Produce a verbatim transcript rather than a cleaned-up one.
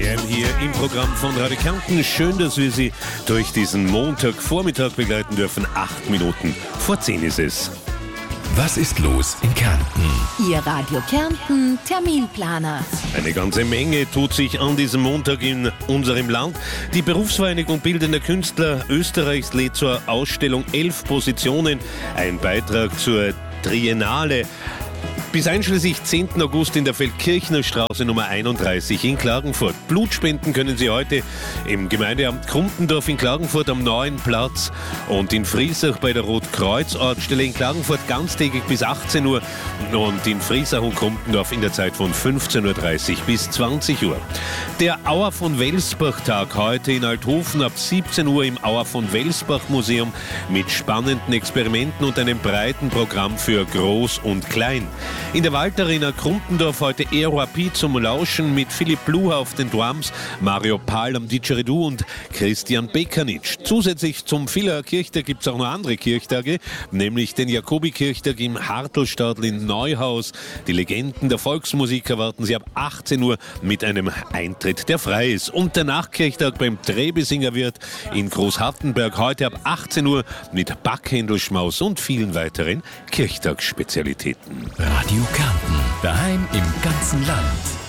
A M hier im Programm von Radio Kärnten. Schön, dass wir Sie durch diesen Montagvormittag begleiten dürfen. Acht Minuten vor zehn ist es. Was ist los in Kärnten? Ihr Radio Kärnten Terminplaner. Eine ganze Menge tut sich an diesem Montag in unserem Land. Die Berufsvereinigung Bildender Künstler Österreichs lädt zur Ausstellung elf Positionen. Ein Beitrag zur Triennale. Bis einschließlich zehnten August in der Feldkirchner Straße Nummer einunddreißig in Klagenfurt. Blutspenden können Sie heute im Gemeindeamt Krumpendorf in Klagenfurt am Neuen Platz und in Friesach bei der Rotkreuz-Ortsstelle in Klagenfurt ganztägig bis achtzehn Uhr und in Friesach und Krumpendorf in der Zeit von fünfzehn Uhr dreißig bis zwanzig Uhr. Der Auer von Welsbach-Tag heute in Althofen ab siebzehn Uhr im Auer von Welsbach-Museum mit spannenden Experimenten und einem breiten Programm für Groß und Klein. In der Waldarena Krumpendorf heute Aerapie zum Lauschen mit Philipp Bluha auf den Drums, Mario Pahl am Didgeridoo und Christian Bekanitsch. Zusätzlich zum Viller Kirchtag gibt es auch noch andere Kirchtage, nämlich den Jakobikirchtag im Hartelstadl in Neuhaus. Die Legenden der Volksmusik erwarten Sie ab achtzehn Uhr mit einem Eintritt, der frei ist. Und der Nachkirchtag beim Trebesinger-Wirt in Großhattenberg heute ab achtzehn Uhr mit Backhändelschmaus und vielen weiteren Kirchtagsspezialitäten. Radio Kärnten, daheim im ganzen Land.